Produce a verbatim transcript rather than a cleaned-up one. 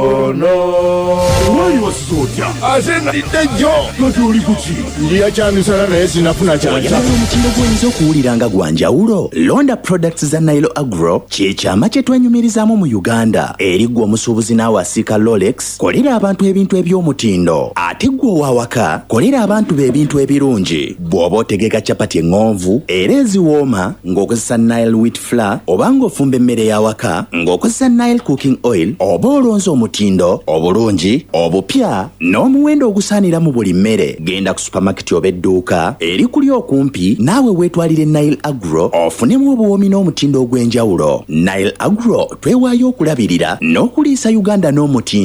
Oh no. Wali wasizotya. Azena liddejo. Notuli kuki. Ndiya kyamisala naye sinafuna kyanja. Omutindo gw'oyinza okuwulira nga gwa njawulo. Londa products za Nile Agro ky'ekyama kye twenyumirizaamu mu Uganda. Eri ggwe omusuubuzi n'awasiika Rolex, kolera abantu ebintu eby'omutindo. Ate ggwe owawaka, kolera abantu be ebintu ebirungi. Bw'oba otegeka capati eŋŋonvu era eziwooma ng'okozesa Nile wheat flour oba ng'ofumba emmere y'awaka ng'okozesa Nile cooking oil, oba olonze omutindo obulungi obupya n'omuwendo ogusaanira mu buli mmere, genda ku supermarket oba edduuka eri kuli okumpi naawe weetwalire Nile Agro ofunemu obuwoomi n'omutindo ogw'enjawulo. Nile Agro twewaayo okulabirira n'okuliisa Uganda n'omutindo.